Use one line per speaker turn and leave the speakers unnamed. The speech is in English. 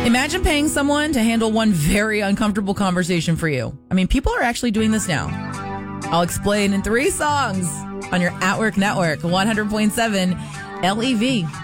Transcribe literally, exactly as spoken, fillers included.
Imagine paying someone to handle one very uncomfortable conversation for you. I mean, people are actually doing this now. I'll explain in three songs on your At Work Network, one hundred point seven L E V.